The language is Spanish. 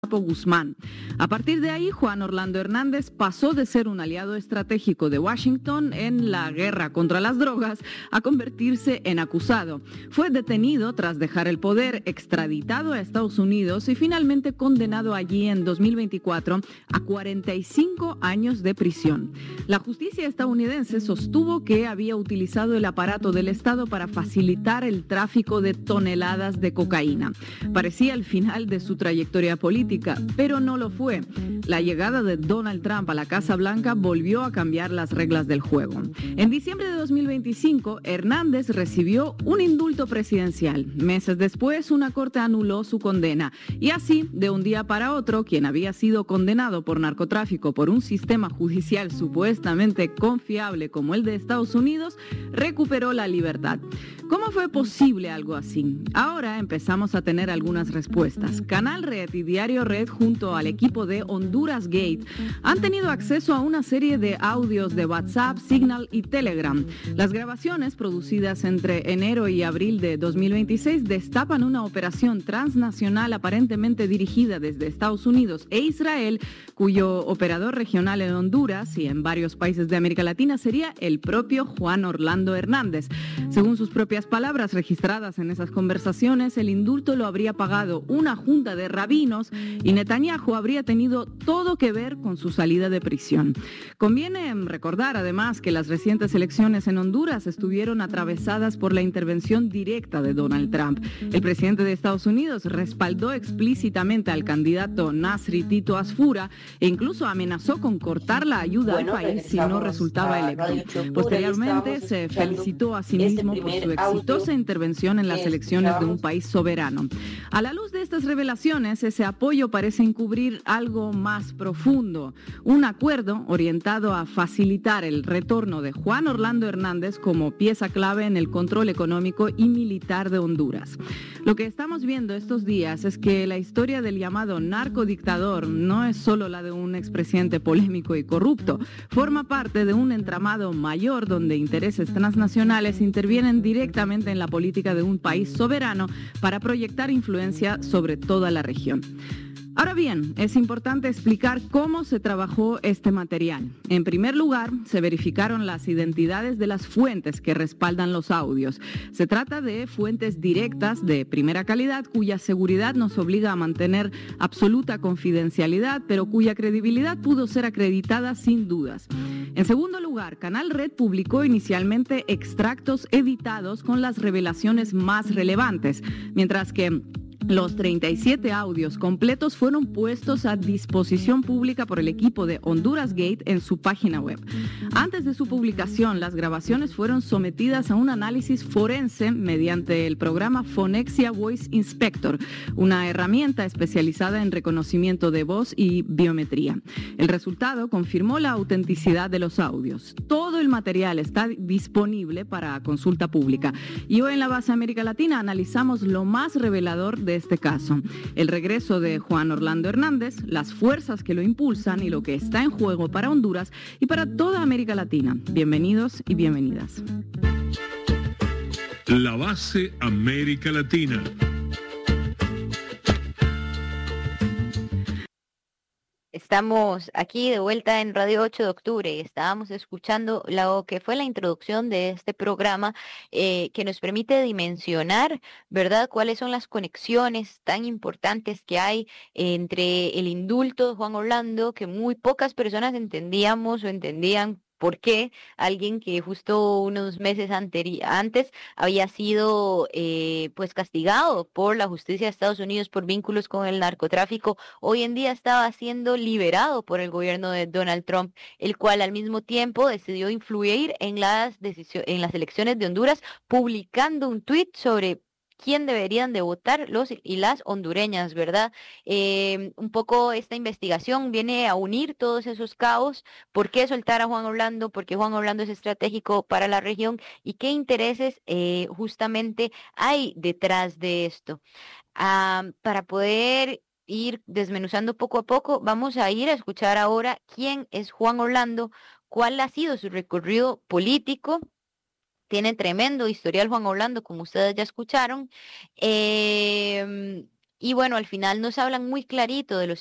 Guzmán. A partir de ahí, Juan Orlando Hernández pasó de ser un aliado estratégico de Washington en la guerra contra las drogas a convertirse en acusado. Fue detenido tras dejar el poder, extraditado a Estados Unidos y finalmente condenado allí en 2024 a 45 años de prisión. La justicia estadounidense sostuvo que había utilizado el aparato del Estado para facilitar el tráfico de toneladas de cocaína. Parecía el final de su trayectoria política, pero no lo fue. La llegada de Donald Trump a la Casa Blanca volvió a cambiar las reglas del juego. En diciembre de 2025, Hernández recibió un indulto presidencial. Meses después, una corte anuló su condena. Y así, de un día para otro, quien había sido condenado por narcotráfico por un sistema judicial supuestamente confiable como el de Estados Unidos, recuperó la libertad. ¿Cómo fue posible algo así? Ahora empezamos a tener algunas respuestas. Canal Red y Diario Red, junto al equipo de Honduras Gate, han tenido acceso a una serie de audios de WhatsApp, Signal y Telegram. Las grabaciones, producidas entre enero y abril de 2026, destapan una operación transnacional aparentemente dirigida desde Estados Unidos e Israel, cuyo operador regional en Honduras y en varios países de América Latina sería el propio Juan Orlando Hernández. Según sus propias palabras registradas en esas conversaciones, el indulto lo habría pagado una junta de rabinos y Netanyahu habría tenido todo que ver con su salida de prisión. Conviene recordar además que las recientes elecciones en Honduras estuvieron atravesadas por la intervención directa de Donald Trump. El presidente de Estados Unidos respaldó explícitamente al candidato Nasri Tito Asfura e incluso amenazó con cortar la ayuda al país si no resultaba electo. Posteriormente se felicitó a sí mismo por su exitosa intervención en las elecciones de un país soberano. A la luz de estas revelaciones, ese apoyo parece encubrir algo más profundo, un acuerdo orientado a facilitar el retorno de Juan Orlando Hernández como pieza clave en el control económico y militar de Honduras. Lo que estamos viendo estos días es que la historia del llamado narcodictador no es solo la de un expresidente polémico y corrupto, forma parte de un entramado mayor donde intereses transnacionales intervienen directamente en la política de un país soberano para proyectar influencia sobre toda la región. Ahora bien, es importante explicar cómo se trabajó este material. En primer lugar, se verificaron las identidades de las fuentes que respaldan los audios. Se trata de fuentes directas de primera calidad cuya seguridad nos obliga a mantener absoluta confidencialidad, pero cuya credibilidad pudo ser acreditada sin dudas. En segundo lugar, Canal Red publicó inicialmente extractos editados con las revelaciones más relevantes, mientras que los 37 audios completos fueron puestos a disposición pública por el equipo de Honduras Gate en su página web. Antes de su publicación, las grabaciones fueron sometidas a un análisis forense mediante el programa Phonexia Voice Inspector, una herramienta especializada en reconocimiento de voz y biometría. El resultado confirmó la autenticidad de los audios. Todo el material está disponible para consulta pública. Y hoy en la Base América Latina analizamos lo más revelador de este caso: el regreso de Juan Orlando Hernández, las fuerzas que lo impulsan y lo que está en juego para Honduras y para toda América Latina. Bienvenidos y bienvenidas. La Base América Latina. Estamos aquí de vuelta en Radio 8 de Octubre y estábamos escuchando lo que fue la introducción de este programa que nos permite dimensionar, ¿verdad?, cuáles son las conexiones tan importantes que hay entre el indulto de Juan Orlando, que muy pocas personas entendíamos o entendían por qué alguien que justo unos meses antes había sido pues castigado por la justicia de Estados Unidos por vínculos con el narcotráfico, hoy en día estaba siendo liberado por el gobierno de Donald Trump, el cual al mismo tiempo decidió influir en las elecciones de Honduras, publicando un tuit sobre quién deberían de votar los y las hondureñas, ¿verdad? Un poco esta investigación viene a unir todos esos cabos. ¿Por qué soltar a Juan Orlando? ¿Por qué Juan Orlando es estratégico para la región? ¿Y qué intereses justamente hay detrás de esto? Para poder ir desmenuzando poco a poco, vamos a ir a escuchar ahora quién es Juan Orlando, cuál ha sido su recorrido político. Tiene tremendo historial Juan Orlando, como ustedes ya escucharon. Y bueno, al final nos hablan muy clarito de los